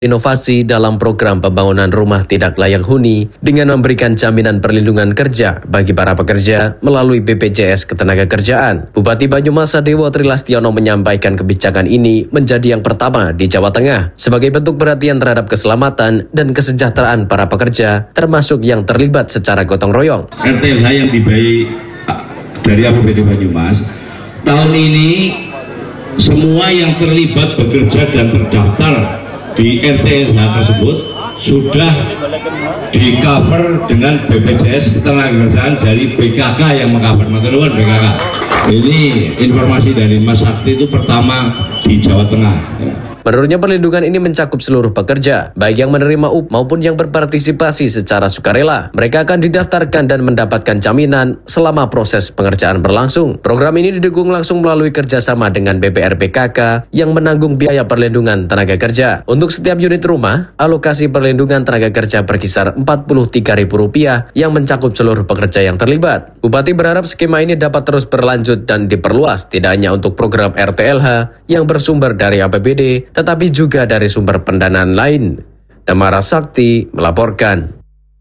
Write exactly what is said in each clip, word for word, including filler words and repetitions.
Inovasi dalam program pembangunan rumah tidak layak huni dengan memberikan jaminan perlindungan kerja bagi para pekerja melalui B P J S Ketenagakerjaan. Bupati Banyumas Sadewo Trilastiono menyampaikan kebijakan ini menjadi yang pertama di Jawa Tengah sebagai bentuk perhatian terhadap keselamatan dan kesejahteraan para pekerja, termasuk yang terlibat secara gotong royong. R T L H yang dibayi dari A P B D Banyumas tahun ini semua yang terlibat bekerja dan terdaftar di R T L H tersebut sudah di cover dengan B P J S Ketenagakerjaan dari B K K yang mengcover. Maturnuwun B K K. Ini informasi dari Mas Sakti itu pertama di Jawa Tengah. Menurutnya perlindungan ini mencakup seluruh pekerja, baik yang menerima U P maupun yang berpartisipasi secara sukarela. Mereka akan didaftarkan dan mendapatkan jaminan selama proses pengerjaan berlangsung. Program ini didukung langsung melalui kerjasama dengan B P R B K K yang menanggung biaya perlindungan tenaga kerja. Untuk setiap unit rumah, alokasi perlindungan tenaga kerja berkisar empat puluh tiga ribu rupiah yang mencakup seluruh pekerja yang terlibat. Bupati berharap skema ini dapat terus berlanjut dan diperluas tidak hanya untuk program R T L H yang bersumber dari A P B D, tetapi juga dari sumber pendanaan lain. Damara Sakti melaporkan.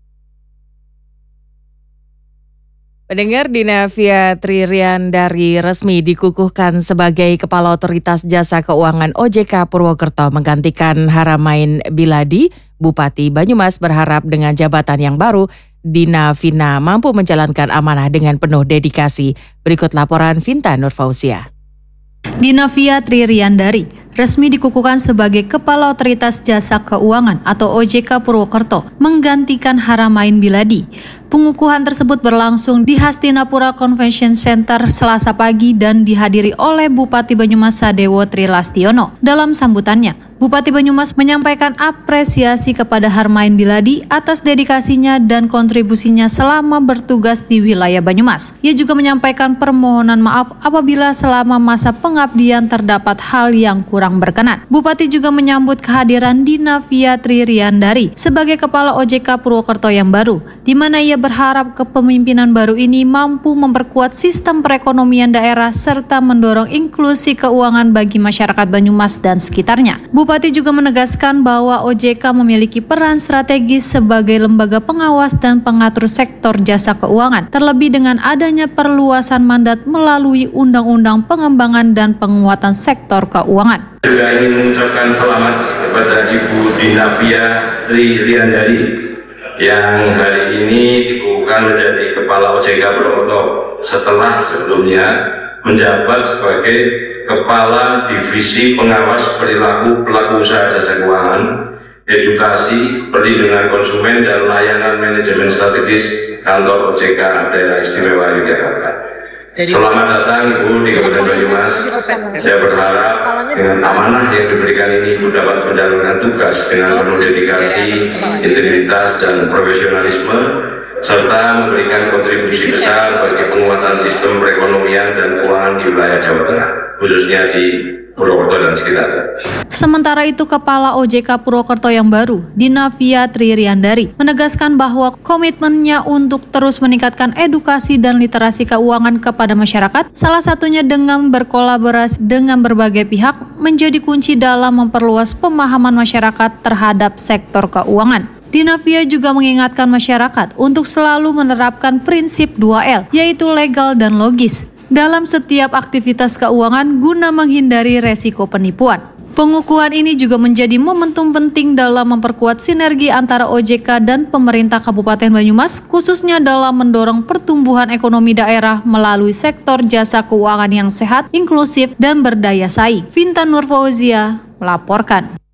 Pendengar, Dinavia Tririandari resmi dikukuhkan sebagai Kepala Otoritas Jasa Keuangan O J K Purwokerto menggantikan Haramain Biladi. Bupati Banyumas berharap dengan jabatan yang baru, Dinavina mampu menjalankan amanah dengan penuh dedikasi. Berikut laporan Vinta Nurfauzia. Dinavia Tririandari resmi dikukuhkan sebagai Kepala Otoritas Jasa Keuangan atau O J K Purwokerto menggantikan Haramain Biladi. Pengukuhan tersebut berlangsung di Hastinapura Convention Center Selasa pagi dan dihadiri oleh Bupati Banyumas Sadewo Trilastiono. Dalam sambutannya, Bupati Banyumas menyampaikan apresiasi kepada Haramain Biladi atas dedikasinya dan kontribusinya selama bertugas di wilayah Banyumas. Ia juga menyampaikan permohonan maaf apabila selama masa pengabdian terdapat hal yang kurang berkenan. Bupati juga menyambut kehadiran Dinavia Tririandari sebagai Kepala O J K Purwokerto yang baru, di mana ia berharap kepemimpinan baru ini mampu memperkuat sistem perekonomian daerah serta mendorong inklusi keuangan bagi masyarakat Banyumas dan sekitarnya. Bupati juga menegaskan bahwa O J K memiliki peran strategis sebagai lembaga pengawas dan pengatur sektor jasa keuangan, terlebih dengan adanya perluasan mandat melalui Undang-Undang Pengembangan dan Penguatan Sektor Keuangan. Juga ingin mengucapkan selamat kepada Ibu Dinavia Tririandari yang hari ini dikukuhkan menjadi Kepala O J K Purwokerto setelah sebelumnya menjabat sebagai Kepala Divisi Pengawas Perilaku Pelaku Usaha Jasa Keuangan, Edukasi, Perlindungan Konsumen dan Layanan Manajemen Strategis Kantor O J K Daerah Istimewa Yogyakarta. Selamat datang Ibu di Kabupaten Banyumas. Saya berharap dengan amanah yang diberikan ini Ibu dapat menjalankan tugas dengan penuh dedikasi, integritas dan profesionalisme, serta memberikan kontribusi besar bagi penguatan sistem perekonomian dan keuangan di wilayah Jawa Tengah, khususnya di Purwokerto dan sekitarnya. Sementara itu, Kepala O J K Purwokerto yang baru, Dinavia Tririandari, menegaskan bahwa komitmennya untuk terus meningkatkan edukasi dan literasi keuangan kepada masyarakat, salah satunya dengan berkolaborasi dengan berbagai pihak, menjadi kunci dalam memperluas pemahaman masyarakat terhadap sektor keuangan. Dinavia juga mengingatkan masyarakat untuk selalu menerapkan prinsip dua L, yaitu legal dan logis, dalam setiap aktivitas keuangan guna menghindari resiko penipuan. Pengukuhan ini juga menjadi momentum penting dalam memperkuat sinergi antara O J K dan pemerintah Kabupaten Banyumas, khususnya dalam mendorong pertumbuhan ekonomi daerah melalui sektor jasa keuangan yang sehat, inklusif, dan berdaya saing. Vinta Nurfauzia melaporkan.